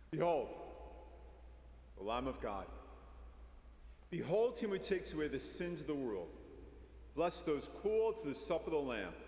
Behold, the Lamb of God. Behold him who takes away the sins of the world. Bless those called to the supper of the Lamb.